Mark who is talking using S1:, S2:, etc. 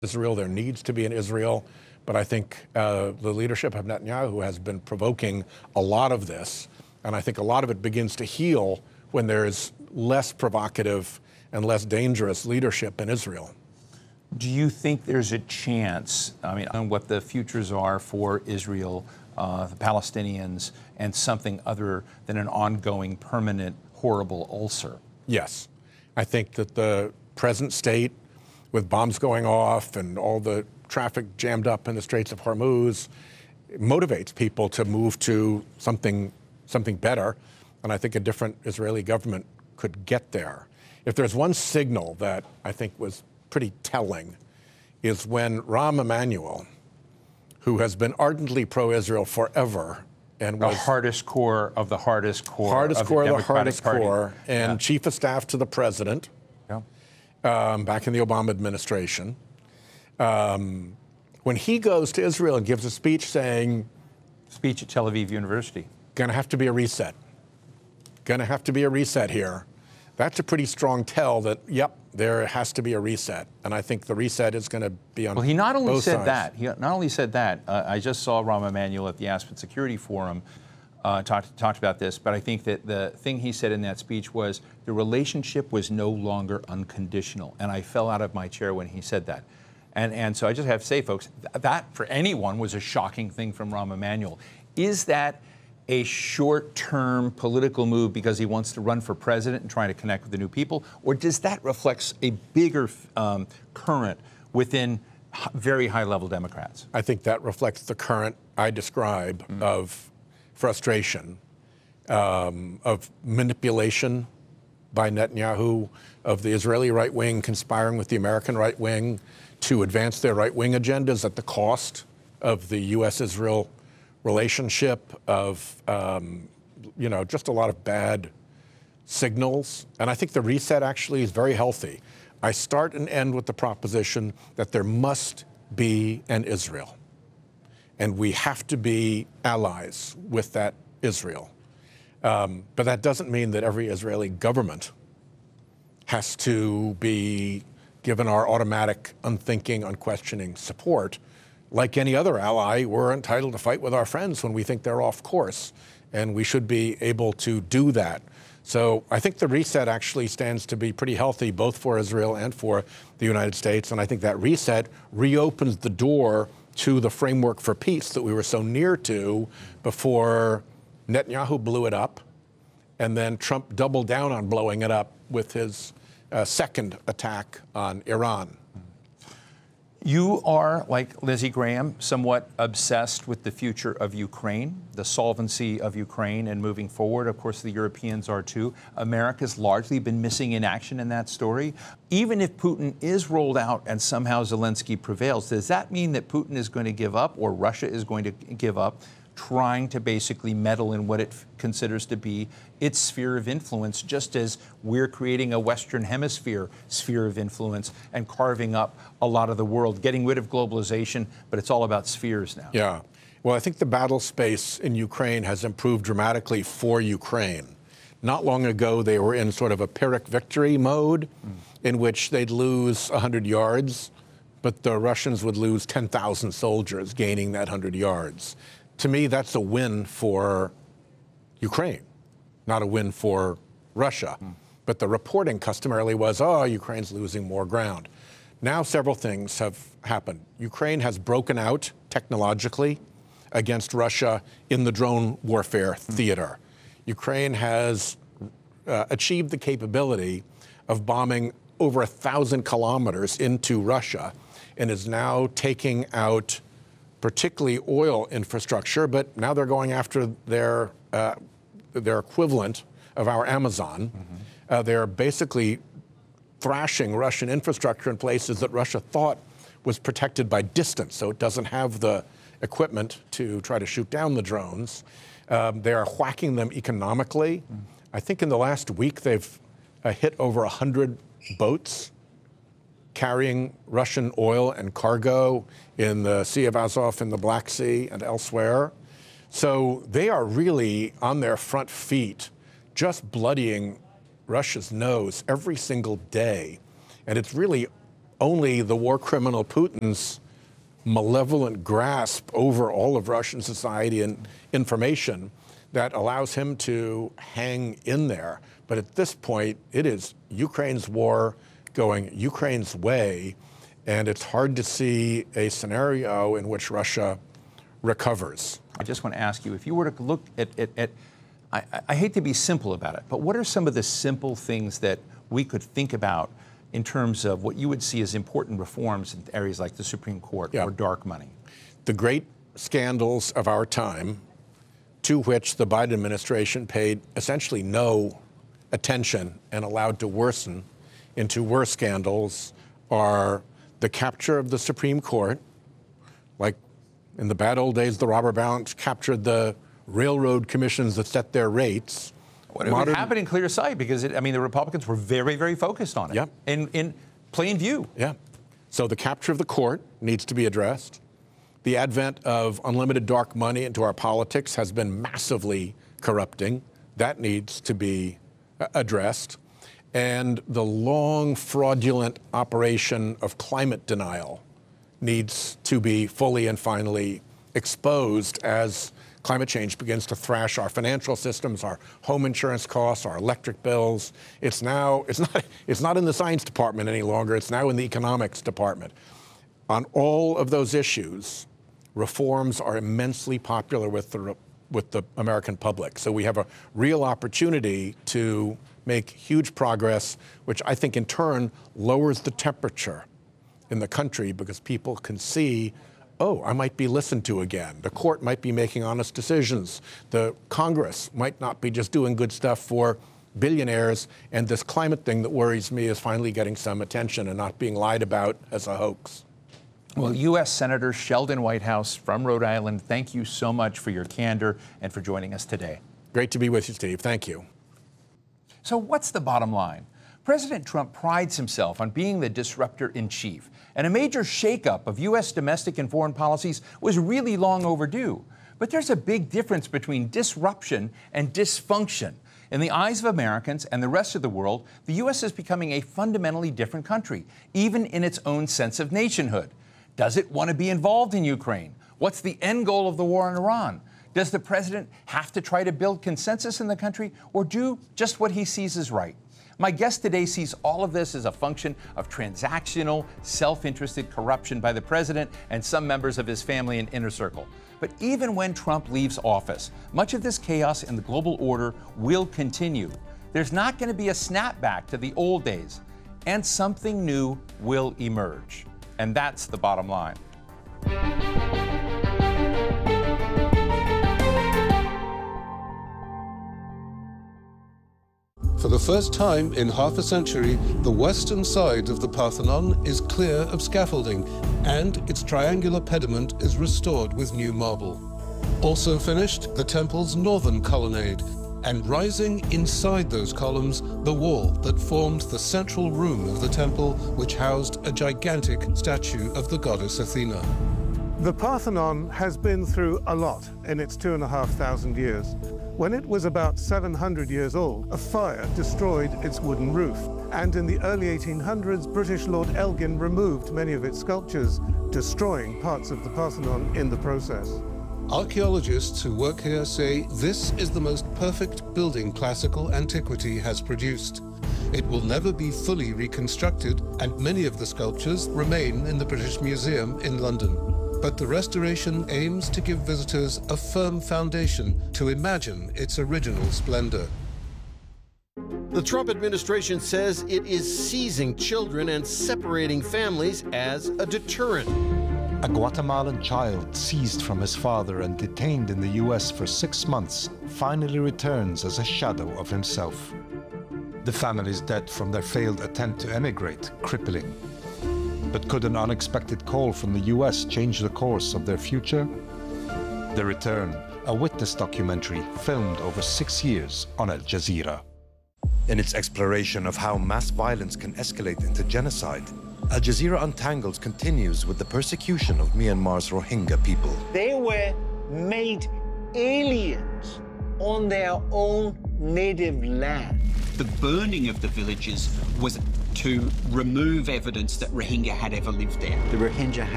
S1: Israel. There needs to be an Israel. But I think the leadership of Netanyahu has been provoking a lot of this. And I think a lot of it begins to heal when there's less provocative and less dangerous leadership in Israel.
S2: Do you think there's a chance, on what the futures are for Israel, the Palestinians, and something other than an ongoing, permanent, horrible ulcer?
S1: Yes. I think that the present state, with bombs going off and all the traffic jammed up in the Straits of Hormuz, motivates people to move to something better. And I think a different Israeli government could get there. If there's one signal that I think was pretty telling, is when Rahm Emanuel, who has been ardently pro-Israel forever, and was
S2: the hardest core of the hardest core,
S1: hardest core of the
S2: Democratic
S1: hardest
S2: Party.
S1: core, and chief of staff to the president, back in the Obama administration, when he goes to Israel and gives a speech saying,
S2: speech at Tel Aviv University,
S1: going to have to be a reset. Going to have to be a reset here. That's a pretty strong tell that, yep, there has to be a reset. And I think the reset is going to be on both sides.
S2: Well, he not only said that. He not only said that. I just saw Rahm Emanuel at the Aspen Security Forum talked about this, but I think that the thing he said in that speech was the relationship was no longer unconditional. And I fell out of my chair when he said that. And so I just have to say, folks, that for anyone was a shocking thing from Rahm Emanuel. Is that a short-term political move because he wants to run for president and trying to connect with the new people? Or does that reflect a bigger current within very high-level Democrats?
S1: I think that reflects the current I describe of frustration, of manipulation by Netanyahu, of the Israeli right wing conspiring with the American right wing to advance their right wing agendas at the cost of the U.S.-Israel relationship, of just a lot of bad signals. And I think the reset actually is very healthy. I start and end with the proposition that there must be an Israel. And we have to be allies with that Israel. But that doesn't mean that every Israeli government has to be given our automatic, unthinking, unquestioning support. Like any other ally, we're entitled to fight with our friends when we think they're off course. And we should be able to do that. So I think the reset actually stands to be pretty healthy, both for Israel and for the United States. And I think that reset reopens the door to the framework for peace that we were so near to before Netanyahu blew it up, and then Trump doubled down on blowing it up with his second attack on Iran.
S2: You are, like Lindsey Graham, somewhat obsessed with the future of Ukraine, the solvency of Ukraine and moving forward. Of course, the Europeans are too. America's largely been missing in action in that story. Even if Putin is rolled out and somehow Zelensky prevails, does that mean that Putin is going to give up, or Russia is going to give up, trying to basically meddle in what it considers to be its sphere of influence, just as we're creating a Western Hemisphere sphere of influence and carving up a lot of the world, getting rid of globalization, but it's all about spheres now.
S1: Yeah. Well, I think the battle space in Ukraine has improved dramatically for Ukraine. Not long ago, they were in sort of a Pyrrhic victory mode in which they'd lose 100 yards, but the Russians would lose 10,000 soldiers gaining that 100 yards. To me, that's a win for Ukraine, not a win for Russia. But the reporting customarily was, oh, Ukraine's losing more ground. Now several things have happened. Ukraine has broken out technologically against Russia in the drone warfare theater. Ukraine has achieved the capability of bombing over 1,000 kilometers into Russia and is now taking out particularly oil infrastructure, but now they're going after their equivalent of our Amazon. They're basically thrashing Russian infrastructure in places that Russia thought was protected by distance, so it doesn't have the equipment to try to shoot down the drones. They are whacking them economically. I think in the last week they've hit over 100 boats carrying Russian oil and cargo in the Sea of Azov, in the Black Sea, and elsewhere. So they are really on their front feet, just bloodying Russia's nose every single day. And it's really only the war criminal Putin's malevolent grasp over all of Russian society and information that allows him to hang in there. But at this point, it is Ukraine's war going Ukraine's way, and it's hard to see a scenario in which Russia recovers.
S2: I just want to ask you, if you were to look at I hate to be simple about it, but what are some of the simple things that we could think about in terms of what you would see as important reforms in areas like the Supreme Court or dark money?
S1: The great scandals of our time, to which the Biden administration paid essentially no attention and allowed to worsen into worse scandals, are the capture of the Supreme Court, like in the bad old days, the robber barons captured the railroad commissions that set their rates.
S2: It happened in clear sight because, the Republicans were very, very focused on it.
S1: Yep.
S2: In plain view.
S1: Yeah. So the capture of the court needs to be addressed. The advent of unlimited dark money into our politics has been massively corrupting. That needs to be addressed. And the long, fraudulent operation of climate denial needs to be fully and finally exposed as climate change begins to thrash our financial systems, our home insurance costs, our electric bills. It's not in the science department any longer. It's now in the economics department. On all of those issues, reforms are immensely popular with the American public. So we have a real opportunity to make huge progress, which I think in turn lowers the temperature in the country because people can see, oh, I might be listened to again. The court might be making honest decisions. The Congress might not be just doing good stuff for billionaires. And this climate thing that worries me is finally getting some attention and not being lied about as a hoax.
S2: Well, U.S. Senator Sheldon Whitehouse from Rhode Island, thank you so much for your candor and for joining us today.
S1: Great to be with you, Steve. Thank you.
S2: So what's the bottom line? President Trump prides himself on being the disruptor in chief, and a major shakeup of U.S. domestic and foreign policies was really long overdue. But there's a big difference between disruption and dysfunction. In the eyes of Americans and the rest of the world, the U.S. is becoming a fundamentally different country, even in its own sense of nationhood. Does it want to be involved in Ukraine? What's the end goal of the war in Iran? Does the president have to try to build consensus in the country or do just what he sees as right? My guest today sees all of this as a function of transactional, self-interested corruption by the president and some members of his family and inner circle. But even when Trump leaves office, much of this chaos in the global order will continue. There's not going to be a snapback to the old days, and something new will emerge. And that's the bottom line.
S3: For the first time in half a century, the western side of the Parthenon is clear of scaffolding, and its triangular pediment is restored with new marble. Also finished, the temple's northern colonnade, and rising inside those columns, the wall that formed the central room of the temple, which housed a gigantic statue of the goddess Athena.
S4: The Parthenon has been through a lot in its 2,500 years. When it was about 700 years old, a fire destroyed its wooden roof. And in the early 1800s, British Lord Elgin removed many of its sculptures, destroying parts of the Parthenon in the process.
S3: Archaeologists who work here say this is the most perfect building classical antiquity has produced. It will never be fully reconstructed, and many of the sculptures remain in the British Museum in London. But the restoration aims to give visitors a firm foundation to imagine its original splendor.
S5: The Trump administration says it is seizing children and separating families as a deterrent.
S6: A Guatemalan child seized from his father and detained in the U.S. for 6 months finally returns as a shadow of himself. The family's dead from their failed attempt to emigrate, crippling. But could an unexpected call from the U.S. change the course of their future? The Return, a witness documentary filmed over 6 years on Al Jazeera. In its exploration of how mass violence can escalate into genocide, Al Jazeera Untangles continues with the persecution of Myanmar's Rohingya people.
S7: They were made aliens on their own native land.
S8: The burning of the villages was to remove evidence that Rohingya had ever lived there.
S9: The Rohingya